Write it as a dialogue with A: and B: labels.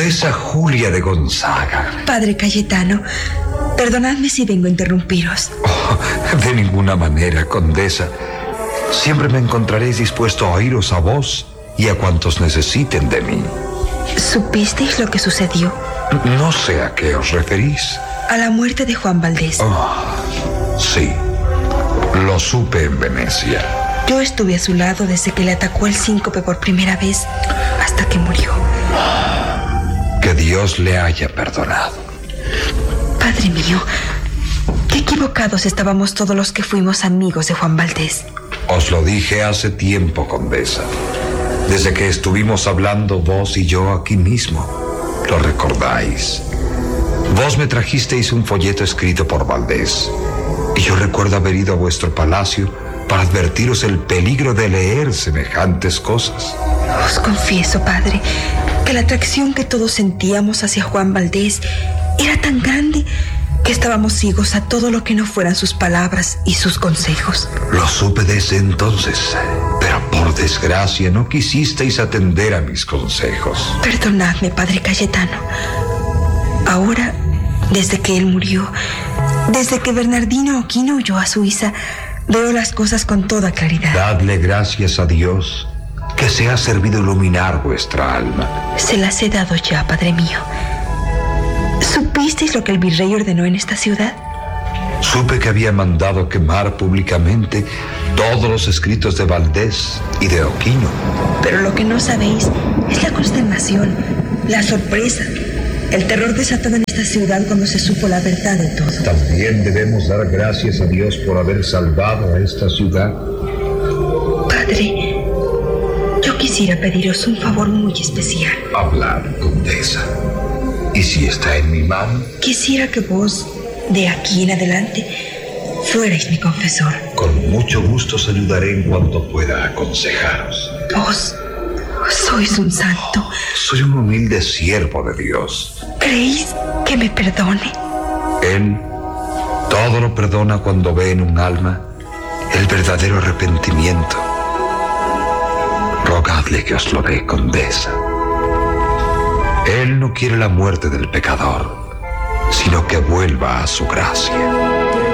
A: Condesa Julia de Gonzaga.
B: Padre Cayetano, perdonadme si vengo a interrumpiros.
A: De ninguna manera, condesa. Siempre me encontraréis dispuesto a oíros a vos y a cuantos necesiten de mí.
B: ¿Supisteis lo que sucedió?
A: No sé a qué os referís.
B: A la muerte de Juan Valdés.
A: Sí, lo supe en Venecia.
B: Yo estuve a su lado desde que le atacó el síncope por primera vez hasta que murió.
A: Que Dios le haya perdonado.
B: Padre mío, qué equivocados estábamos todos los que fuimos amigos de Juan Valdés.
A: Os lo dije hace tiempo, condesa. Desde que estuvimos hablando vos y yo aquí mismo. ¿Lo recordáis? Vos me trajisteis un folleto escrito por Valdés. Y yo recuerdo haber ido a vuestro palacio para advertiros el peligro de leer semejantes cosas.
B: Os confieso, padre, que la atracción que todos sentíamos hacia Juan Valdés era tan grande que estábamos ciegos a todo lo que no fueran sus palabras y sus consejos.
A: Lo supe desde entonces, pero por desgracia no quisisteis atender a mis consejos.
B: Perdonadme, padre Cayetano. Ahora, desde que él murió, desde que Bernardino Oquino huyó a Suiza, veo las cosas con toda claridad.
A: Dadle gracias a Dios que se ha servido iluminar vuestra alma.
B: Se las he dado ya, padre mío. ¿Supisteis lo que el virrey ordenó en esta ciudad?
A: Supe que había mandado quemar públicamente todos los escritos de Valdés y de Oquino.
B: Pero lo que no sabéis es la consternación, la sorpresa, el terror desatado en esta ciudad cuando se supo la verdad de todo.
A: También debemos dar gracias a Dios por haber salvado a esta ciudad.
B: Padre, yo quisiera pediros un favor muy especial.
A: Hablad, condesa. ¿Y si está en mi mano?
B: Quisiera que vos, de aquí en adelante, fuerais mi confesor.
A: Con mucho gusto os ayudaré en cuanto pueda aconsejaros.
B: Vos sois un santo.
A: Soy un humilde siervo de Dios.
B: ¿Creéis que me perdone?
A: Él todo lo perdona cuando ve en un alma el verdadero arrepentimiento. Rogadle que os lo dé, condesa. Él no quiere la muerte del pecador, sino que vuelva a su gracia.